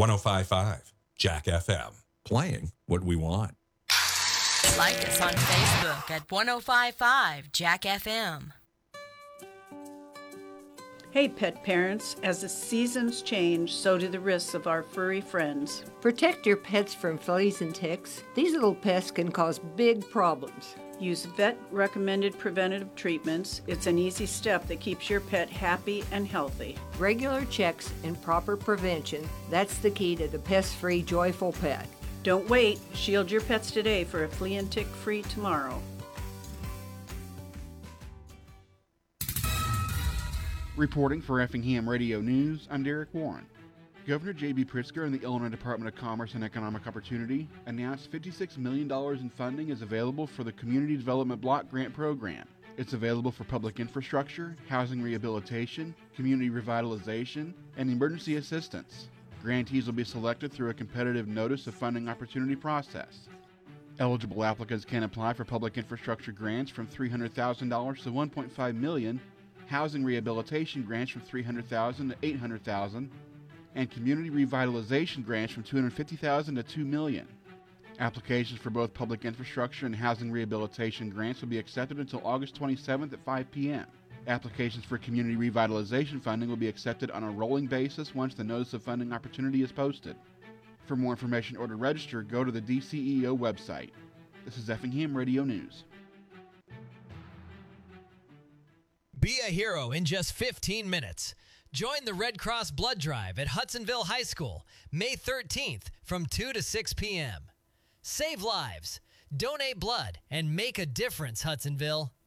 1055 Jack FM. Playing what we want. Like us on Facebook at 1055 Jack FM. Hey, pet parents, as the seasons change, so do the risks of our furry friends. Protect your pets from fleas and ticks. These little pests can cause big problems. Use vet-recommended preventative treatments. It's an easy step that keeps your pet happy and healthy. Regular checks and proper prevention, that's the key to the pest-free, joyful pet. Don't wait. Shield your pets today for a flea and tick-free tomorrow. Reporting for Effingham Radio News, I'm Derek Warren. Governor J.B. Pritzker and the Illinois Department of Commerce and Economic Opportunity announced $56 million in funding is available for the Community Development Block Grant Program. It's available for public infrastructure, housing rehabilitation, community revitalization, and emergency assistance. Grantees will be selected through a competitive Notice of Funding Opportunity process. Eligible applicants can apply for public infrastructure grants from $300,000 to $1.5 million, housing rehabilitation grants from $300,000 to $800,000, and community revitalization grants from $250,000 to $2 million. Applications for both public infrastructure and housing rehabilitation grants will be accepted until August 27th at 5 p.m. Applications for community revitalization funding will be accepted on a rolling basis once the Notice of Funding Opportunity is posted. For more information or to register, go to the DCEO website. This is Effingham Radio News. Be a hero in just 15 minutes. Join the Red Cross Blood Drive at Hudsonville High School, May 13th from 2 to 6 p.m. Save lives, donate blood, and make a difference, Hudsonville.